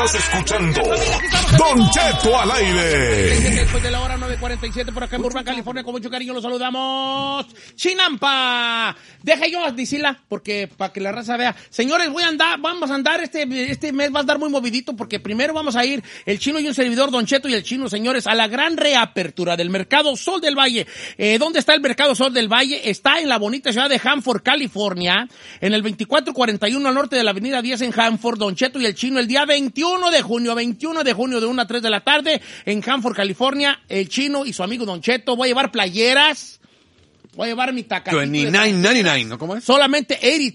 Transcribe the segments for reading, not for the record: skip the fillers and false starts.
Estás escuchando Don Cheto al aire. Después de la hora 9:47 por acá en Burbank, California, con mucho cariño los saludamos. Chinampa. Deja yo decirla, porque para que la raza vea. Señores, vamos a andar, este mes va a estar muy movidito, porque primero vamos a ir el Chino y un servidor, Don Cheto y el Chino, señores, a la gran reapertura del Mercado Sol del Valle. ¿Dónde está el Mercado Sol del Valle? Está en la bonita ciudad de Hanford, California, en el 2441 al norte de la avenida 10 en Hanford. Don Cheto y el Chino el día 21 de junio de 1 a 3 de la tarde en Hanford, California. El Chino y su amigo Don Cheto. Voy a llevar playeras. Voy a llevar mi tacatito. $29.99, ¿no? ¿Cómo es? Solamente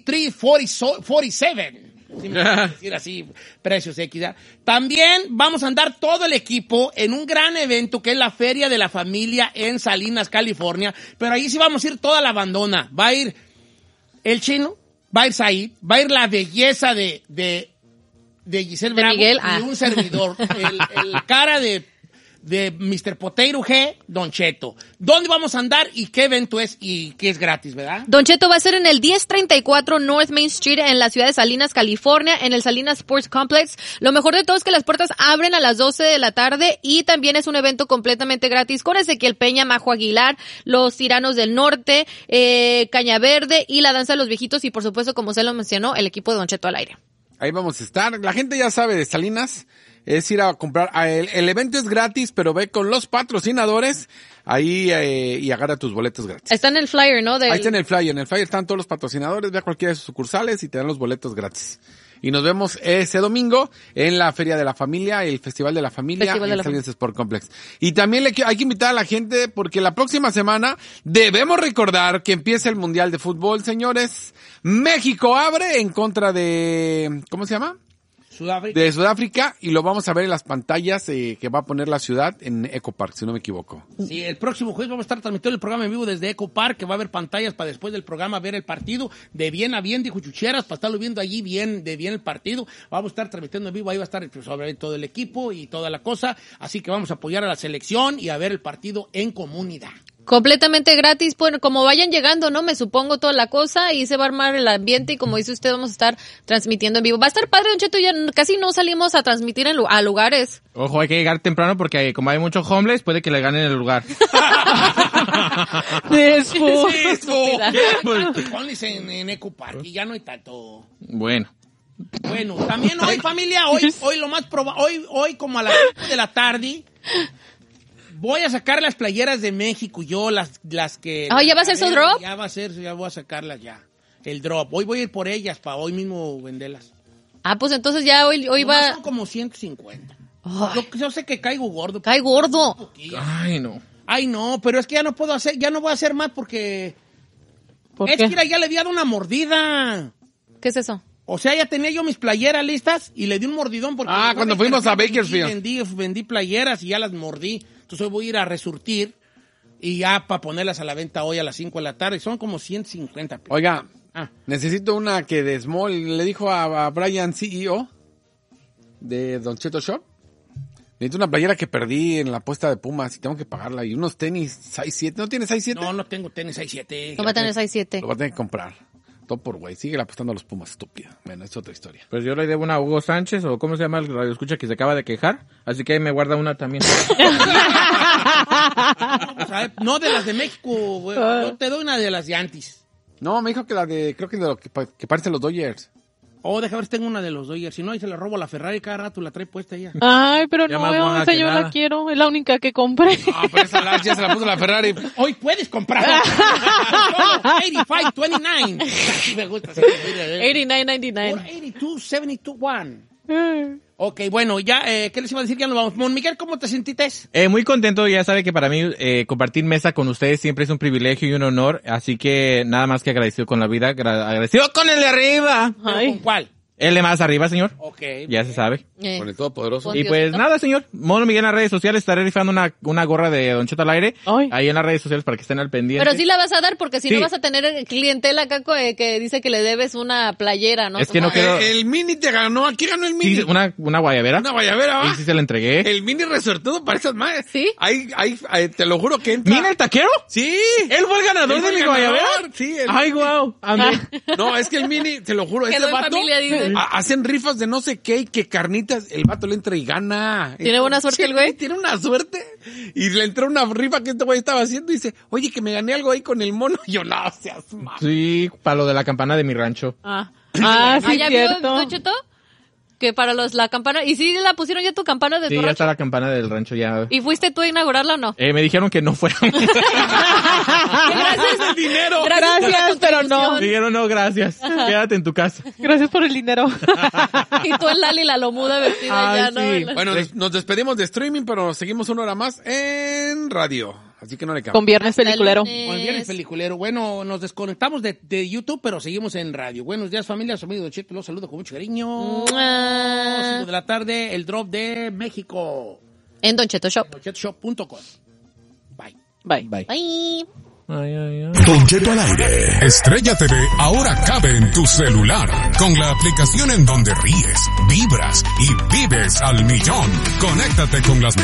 $83.47. Si me puedo decir así, precios X. ¿Ya? También vamos a andar todo el equipo en un gran evento que es la Feria de la Familia en Salinas, California. Pero ahí sí vamos a ir toda la bandona. Va a ir el Chino, va a ir Said, va a ir la belleza de Giselle Bravo Miguel, y un servidor, el cara de Mr. Potato G, Don Cheto. ¿Dónde vamos a andar y qué evento es y qué es gratis, verdad? Don Cheto va a ser en el 1034 North Main Street en la ciudad de Salinas, California, en el Salinas Sports Complex. Lo mejor de todo es que las puertas abren a las 12 de la tarde y también es un evento completamente gratis con Ezequiel Peña, Majo Aguilar, los Tiranos del Norte, Caña Verde y la Danza de los Viejitos y por supuesto, como se lo mencionó, el equipo de Don Cheto al aire. Ahí vamos a estar. La gente ya sabe de Salinas. Es ir a comprar. El evento es gratis, pero ve con los patrocinadores ahí y agarra tus boletos gratis. Está en el flyer, ¿no? Ahí está en el flyer. En el flyer están todos los patrocinadores. Ve a cualquiera de sus sucursales y te dan los boletos gratis. Y nos vemos ese domingo en la Feria de la Familia, el Festival de la Familia en Salinas Sport Complex. Y también hay que invitar a la gente porque la próxima semana debemos recordar que empieza el Mundial de Fútbol, señores. México abre en contra de... ¿Cómo se llama? Sudáfrica. De Sudáfrica, y lo vamos a ver en las pantallas que va a poner la ciudad en Eco Park, si no me equivoco. Sí, el próximo jueves vamos a estar transmitiendo el programa en vivo desde Eco Park, que va a haber pantallas para después del programa ver el partido de bien a bien, dijo Chucheras, para estarlo viendo allí bien el partido. Vamos a estar transmitiendo en vivo, ahí va a estar sobre todo el equipo y toda la cosa, así que vamos a apoyar a la selección y a ver el partido en comunidad. Completamente gratis, bueno, como vayan llegando, ¿no? Me supongo toda la cosa y se va a armar el ambiente y como dice usted, vamos a estar transmitiendo en vivo. Va a estar padre, Don Cheto, ya casi no salimos a transmitir a lugares. Ojo, hay que llegar temprano porque como hay muchos homeless, puede que le ganen el lugar. Homeless en Eco Park y ya no hay tanto. Bueno, también hoy, familia, hoy lo más hoy como a las 5 de la tarde... Voy a sacar las playeras de México, yo, las que... ¿ya va a ser su drop? Ya voy a sacarlas ya. El drop. Hoy voy a ir por ellas para hoy mismo venderlas. Pues entonces ya hoy va... Son como 150. Yo sé que caigo gordo. ¡Cae gordo! Ay, no, pero es que ya no voy a hacer más porque... ¿Por qué? Que ya le había dado una mordida. ¿Qué es eso? O sea, ya tenía yo mis playeras listas y le di un mordidón porque... cuando fuimos a Bakersfield. Vendí playeras y ya las mordí. Entonces hoy voy a ir a resurtir y ya para ponerlas a la venta hoy a las 5 de la tarde. Son como 150. Oiga, necesito una que de Small le dijo a Brian, CEO de Don Cheto Shop. Necesito una playera que perdí en la apuesta de Pumas y tengo que pagarla. Y unos tenis 6-7. ¿No tienes 6-7? No tengo tenis 6-7. No va a tener 6-7. Lo va a tener que comprar. Todo por güey. Sigue apostando a los Pumas, estúpido. Bueno, es otra historia. Pues yo le debo una a Hugo Sánchez, o ¿cómo se llama el radioescucha que se acaba de quejar? Así que ahí me guarda una también. No de las de México, güey. Yo te doy una de las de antes. No, me dijo que creo que de lo que parecen los Dodgers. Deja ver si tengo una de los Dodgers. Si no, ahí se la robo a la Ferrari cada rato, la trae puesta ella. Ay, pero no, esa yo la quiero. Es la única que compré. Pero esa ya se la puso la Ferrari. Hoy puedes comprar. 85.29. Me gusta. 89.99. 82.72.1. Ok, bueno, ya, ¿qué les iba a decir? Ya nos vamos. Mon Miguel, ¿cómo te sentiste? Muy contento, ya sabe que para mí compartir mesa con ustedes siempre es un privilegio y un honor, así que nada más que agradecido con la vida, agradecido con el de arriba. ¿Con cuál? El de más arriba, señor. Ok. Ya se sabe. Con el Todopoderoso. Y pues nada, señor. Mono Miguel en las redes sociales. Estaré rifando una gorra de Don Cheto al aire. Ay. Ahí en las redes sociales para que estén al pendiente. Pero sí la vas a dar porque si Sí. no vas a tener clientela acá que dice que le debes una playera, ¿no? Es que no quiero... El Mini te ganó. ¿A quién ganó el Mini? Sí, una guayabera. Una guayabera, ¿va? Y sí se la entregué. El Mini resortudo para esas madres. ¿Sí? Ahí, te lo juro que entra. ¿Mini el taquero? Sí. ¿Él fue el ganador Él fue de mi el ganador. guayabera? Sí. Ay, guau. No, es que el Mini, te lo juro, Que este no es vato, familia, dice. hacen rifas de no sé qué y que carnitas, el vato le entra y gana. ¿Tiene buena suerte el güey? Tiene una suerte. Y le entró una rifa que este güey estaba haciendo y dice, oye, que me gané algo ahí con el mono. Y yo, no seas mal. Sí, para lo de la campana de mi rancho. Sí, ¿ya cierto. vio, Don Cheto? Que para la campana, ¿y sí la pusieron ya tu campana de tu Sí, ya rancho? está la campana del rancho ya. ¿Y fuiste tú a inaugurarla o no? Me dijeron que no fuera. Gracias el dinero. Gracias, pero no. Me dijeron, no, gracias. Quédate en tu casa. Gracias por el dinero. Y tú en Lali la lomuda vestida Ay, ya, ¿no? sí. Bueno, nos despedimos de streaming, pero seguimos una hora más en radio. Así que no le cabe. Con viernes peliculero. Con el viernes peliculero. Bueno, nos desconectamos de YouTube, pero seguimos en radio. Buenos días, familia. Su amigo Don Cheto los saludo con mucho cariño. 5 de la tarde, el drop de México. En Don Cheto Shop. DonChetoShop.com. Bye. Bye. Bye. Bye. Don Cheto al aire. Estrella TV ahora cabe en tu celular. Con la aplicación en donde ríes, vibras y vives al millón. Conéctate con las